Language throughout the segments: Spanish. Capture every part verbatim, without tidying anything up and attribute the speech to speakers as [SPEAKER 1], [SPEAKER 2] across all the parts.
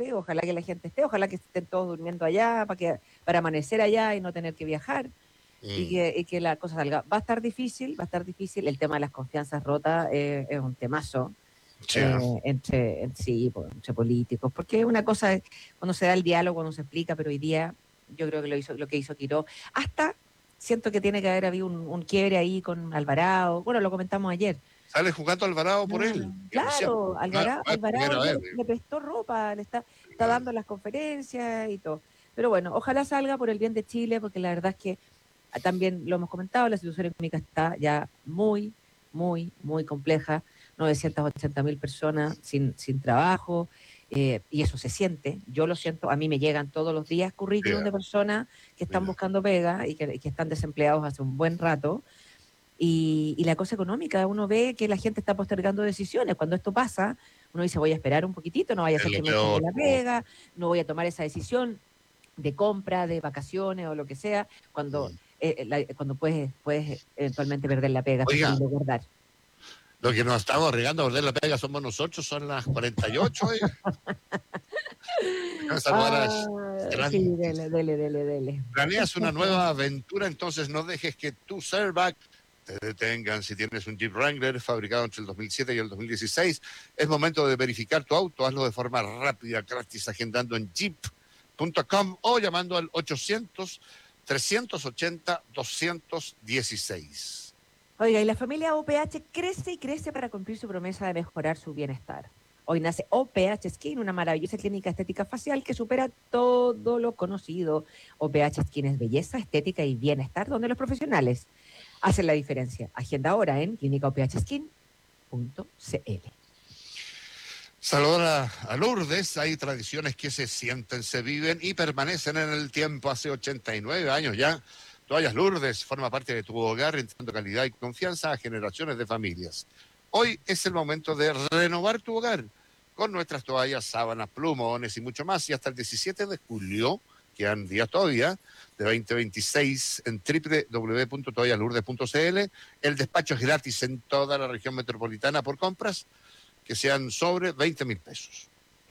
[SPEAKER 1] simple, ojalá que la gente esté, ojalá que estén todos durmiendo allá, para que para amanecer allá y no tener que viajar, mm. y, que, y que la cosa salga. Va a estar difícil, va a estar difícil, el tema de las confianzas rotas eh, es un temazo. Sí, eh, entre, en, sí, pues, entre políticos, porque una cosa es cuando se da el diálogo, cuando se explica, pero hoy día yo creo que lo hizo lo que hizo Quiró, hasta siento que tiene que haber habido un, un quiebre ahí con Alvarado, bueno, lo comentamos ayer.
[SPEAKER 2] Sale jugando Alvarado por él.
[SPEAKER 1] Claro, Alvarado, Alvarado le, le prestó ropa, le está, está dando las conferencias y todo. Pero bueno, ojalá salga por el bien de Chile, porque la verdad es que también lo hemos comentado, la situación económica está ya muy, muy, muy compleja. novecientas ochenta mil personas sin, sin trabajo, eh, y eso se siente, yo lo siento, a mí me llegan todos los días currículum yeah. de personas que están yeah. buscando pega y que, que están desempleados hace un buen rato, y, y la cosa económica, uno ve que la gente está postergando decisiones. Cuando esto pasa, uno dice, voy a esperar un poquitito, no vaya a ser que me echen la pega, no voy a tomar esa decisión de compra, de vacaciones o lo que sea, cuando, mm. eh, la, cuando puedes, puedes eventualmente perder la pega, preferible guardar.
[SPEAKER 2] Lo que nos estamos arriesgando a perder la pega somos nosotros, son las cuarenta y ocho. ¿eh?
[SPEAKER 1] Ah, sí, dele, dele, dele, dele.
[SPEAKER 2] Planeas una nueva aventura, entonces no dejes que tu Servac te detengan. Si tienes un Jeep Wrangler fabricado entre el dos mil siete y el dos mil dieciséis, es momento de verificar tu auto. Hazlo de forma rápida, gratis, agendando en jeep punto com o llamando al ochocientos, trescientos ochenta, doscientos dieciséis.
[SPEAKER 1] Oiga, y la familia O P H crece y crece para cumplir su promesa de mejorar su bienestar. Hoy nace O P H Skin, una maravillosa clínica estética facial que supera todo lo conocido. O P H Skin es belleza, estética y bienestar, donde los profesionales hacen la diferencia. Agenda ahora en clínica o p h skin punto c l.
[SPEAKER 2] Saludar a, a Lourdes. Hay tradiciones que se sienten, se viven y permanecen en el tiempo. Hace ochenta y nueve años ya, Toallas Lourdes forma parte de tu hogar, entregando calidad y confianza a generaciones de familias. Hoy es el momento de renovar tu hogar con nuestras toallas, sábanas, plumones y mucho más. Y hasta el diecisiete de julio, quedan días todavía, de veinte veintiséis en doble u doble u doble u punto toallas lourdes punto c l. El despacho es gratis en toda la región metropolitana por compras que sean sobre veinte mil pesos.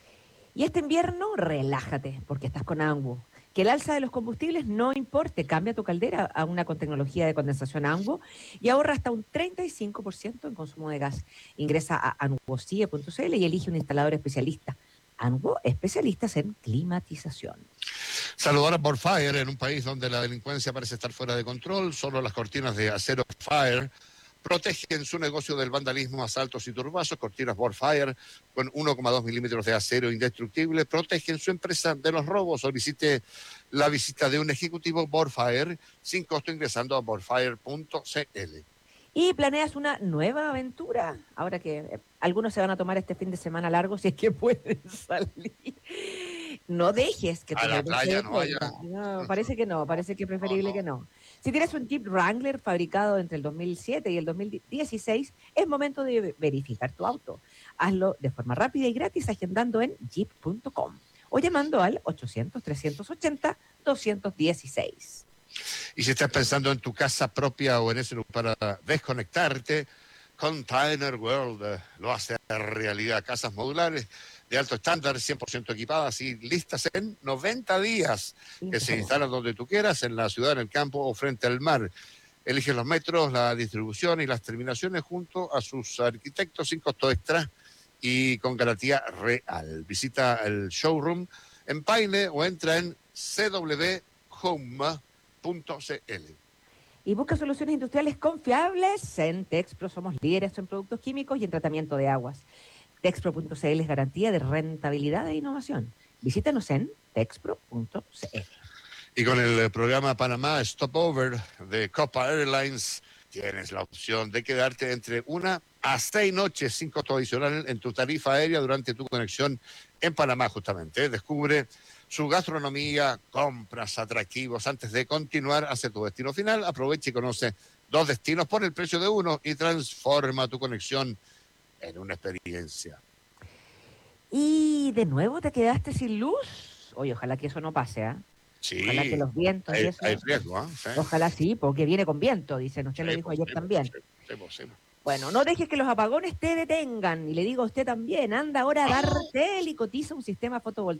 [SPEAKER 1] Y este invierno, relájate, porque estás con Anguo. Que el alza de los combustibles no importe, cambia tu caldera a una con tecnología de condensación Anguo y ahorra hasta un treinta y cinco por ciento en consumo de gas. Ingresa a anguocie punto c l y elige un instalador especialista. Anguo, especialistas en climatización.
[SPEAKER 2] Saludar a Borfire, en un país donde la delincuencia parece estar fuera de control. Solo las cortinas de acero Fire protegen su negocio del vandalismo, asaltos y turbazos. Cortinas Borfire con uno coma dos milímetros de acero indestructible protegen su empresa de los robos. Solicite la visita de un ejecutivo Borfire sin costo ingresando a borfire punto c l.
[SPEAKER 1] ¿Y planeas una nueva aventura? Ahora que eh, algunos se van a tomar este fin de semana largo, si es que pueden salir. No dejes que
[SPEAKER 2] a la playa no vaya.
[SPEAKER 1] No, parece que no, parece que es preferible no, no. que no. Si tienes un Jeep Wrangler fabricado entre el dos mil siete y el dos mil dieciséis, es momento de verificar tu auto. Hazlo de forma rápida y gratis agendando en jeep punto com o llamando al ochocientos, trescientos ochenta, doscientos dieciséis.
[SPEAKER 2] Y si estás pensando en tu casa propia o en ese lugar para desconectarte, Container World eh, lo hace realidad. Casas modulares de alto estándar, cien por ciento equipadas y listas en noventa días, que se instalan donde tú quieras, en la ciudad, en el campo o frente al mar. Elige los metros, la distribución y las terminaciones junto a sus arquitectos sin costo extra y con garantía real. Visita el showroom en Paine o entra en c w home punto c l.
[SPEAKER 1] Y busca soluciones industriales confiables. En Texpro somos líderes en productos químicos y en tratamiento de aguas. Texpro punto c l es garantía de rentabilidad e innovación. Visítanos en texpro punto c l.
[SPEAKER 2] Y con el programa Panamá Stopover de Copa Airlines, tienes la opción de quedarte entre una a seis noches sin costo adicional en tu tarifa aérea durante tu conexión en Panamá, justamente. Descubre su gastronomía, compras, atractivos. Antes de continuar hacia tu destino final, aprovecha y conoce dos destinos por el precio de uno y transforma tu conexión en una experiencia.
[SPEAKER 1] Y de nuevo te quedaste sin luz. Oye, ojalá que eso no pase, ¿ah? ¿eh?
[SPEAKER 2] Sí.
[SPEAKER 1] Ojalá que los vientos
[SPEAKER 2] hay,
[SPEAKER 1] y eso.
[SPEAKER 2] Hay riesgo, ¿eh? Sí.
[SPEAKER 1] Ojalá sí, porque viene con viento, dicen. Usted sí, lo dijo
[SPEAKER 2] pues,
[SPEAKER 1] ayer
[SPEAKER 2] sí,
[SPEAKER 1] también.
[SPEAKER 2] Sí, sí, sí.
[SPEAKER 1] Bueno, no dejes que los apagones te detengan. Y le digo a usted también, anda ahora a Dartel y cotiza un sistema fotovoltaico